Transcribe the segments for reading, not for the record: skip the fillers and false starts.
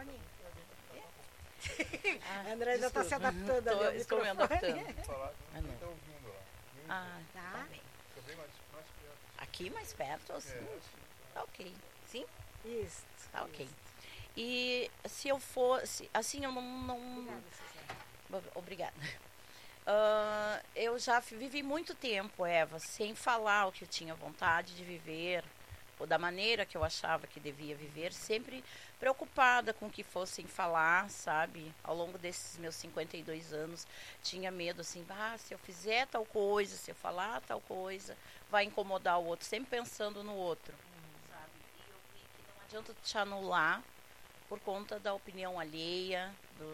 microfone. Ah, A André ainda está se adaptando ali ao estou me microfone. adaptando. Falar, Ah, não. não está ouvindo lá. Ah, Tá. tá bem. Fica bem mais perto. Aqui mais perto, assim? Assim. Tá ok. Sim? Isso. Tá ok. isso. E se eu fosse, assim, eu não Obrigada, Suzana. obrigada. Eu já vivi muito tempo, Eva, sem falar o que eu tinha vontade de viver, ou da maneira que eu achava que devia viver, sempre preocupada com o que fossem falar, sabe? Ao longo desses meus 52 anos, tinha medo, assim, se eu fizer tal coisa, se eu falar tal coisa, vai incomodar o outro, sempre pensando no outro, sabe? E eu vi que não adianta te anular por conta da opinião alheia,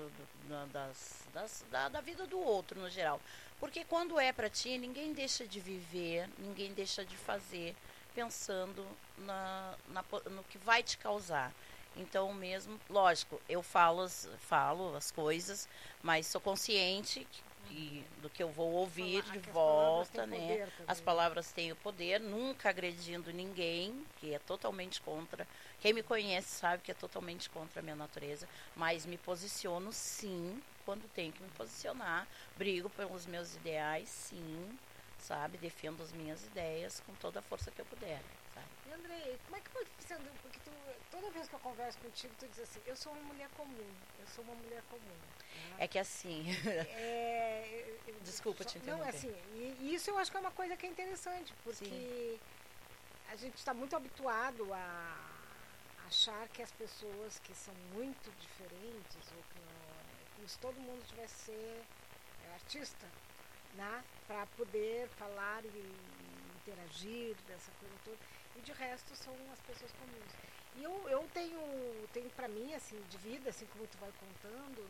da vida do outro no geral. Porque quando é pra ti, ninguém deixa de viver, ninguém deixa de fazer, pensando no que vai te causar. Então mesmo, lógico, eu falo as coisas, mas sou consciente do que eu vou ouvir de volta, né? As palavras têm o poder, nunca agredindo ninguém, que é totalmente contra. Quem me conhece sabe que é totalmente contra a minha natureza, mas me posiciono sim, quando tenho que me posicionar, brigo pelos meus ideais, sim, sabe? Defendo as minhas ideias com toda a força que eu puder, sabe? E Andrei, como é que pode ser? Porque toda vez que eu converso contigo, tu diz assim, eu sou uma mulher comum, eu sou uma mulher comum. Né? É que assim... Desculpa te interromper. Não, é assim, e isso eu acho que é uma coisa que é interessante, porque sim. A gente está muito habituado a achar que as pessoas que são muito diferentes, ou que não, como se todo mundo tivesse que ser artista, né? Para poder falar e interagir dessa coisa toda, e de resto são as pessoas comuns. E eu tenho para mim, assim, de vida, assim como tu vai contando,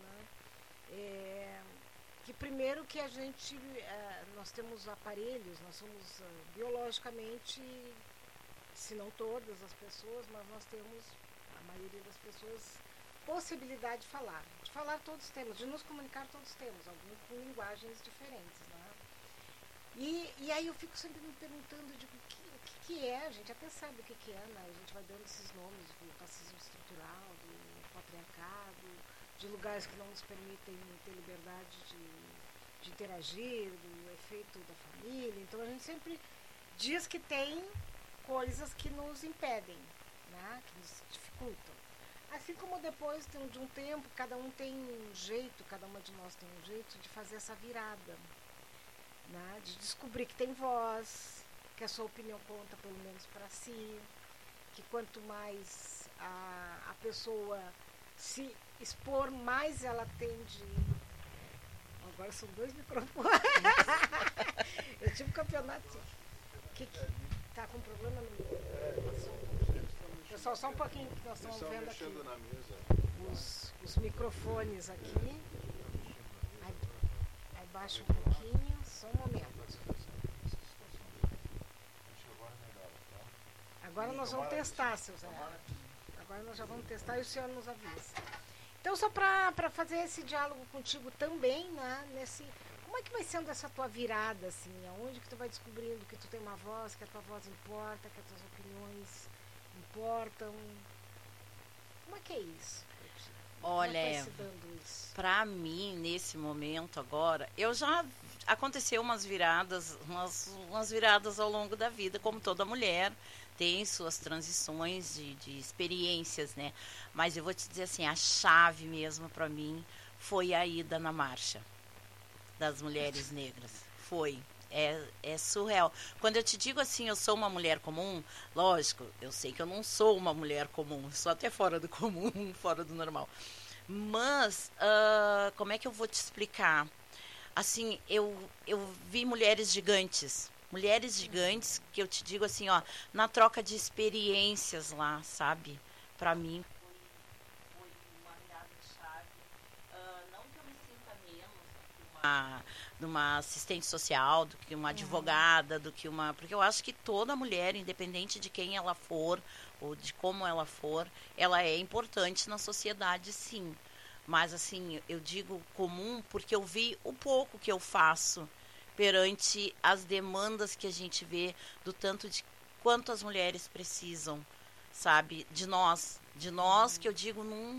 né? Que primeiro que a gente, nós temos aparelhos, nós somos biologicamente, se não todas as pessoas, mas nós temos, a maioria das pessoas, possibilidade de falar todos temos, de nos comunicar todos temos, alguns com linguagens diferentes, né? E aí eu fico sempre me perguntando, digo, o que é, a gente até sabe o que é, né? A gente vai dando esses nomes do racismo estrutural, do patriarcado, de lugares que não nos permitem ter liberdade de interagir, do efeito da família. Então a gente sempre diz que tem coisas que nos impedem, né? Que nos dificultam. Assim como depois de um tempo, cada um tem um jeito, cada uma de nós tem um jeito de fazer essa virada, né? De descobrir que tem voz, que a sua opinião conta pelo menos para si, que quanto mais a pessoa se expor, mais ela tende... Agora são 2 microfones. Eu tive um campeonato. Que tá com problema no microfone? Pessoal, só um pouquinho que nós estamos vendo aqui os microfones aqui. Aí baixa um pouquinho, só um momento. Agora nós vamos testar, seu Zé. Agora nós já vamos testar e o senhor nos avisa. Então, só para fazer esse diálogo contigo também, né, como é que vai sendo essa tua virada, assim, aonde que tu vai descobrindo que tu tem uma voz, que a tua voz importa, que as tuas opiniões importam? Como é que é isso? Olha, para mim, nesse momento agora, aconteceu umas viradas ao longo da vida, como toda mulher, tem suas transições de experiências, né? Mas eu vou te dizer assim, a chave mesmo para mim foi a ida na marcha das mulheres negras. Foi. É surreal. Quando eu te digo assim, eu sou uma mulher comum, lógico, eu sei que eu não sou uma mulher comum, sou até fora do comum, fora do normal. Mas, como é que eu vou te explicar? Assim, eu vi mulheres gigantes que eu te digo assim, ó, na troca de experiências lá, sabe? Pra mim foi uma virada de chave. Não que eu me sinta menos de uma assistente social, do que uma advogada, porque eu acho que toda mulher, independente de quem ela for ou de como ela for, ela é importante na sociedade, sim. Mas assim, eu digo comum porque eu vi o pouco que eu faço perante as demandas que a gente vê do tanto de quanto as mulheres precisam, sabe? De nós que eu digo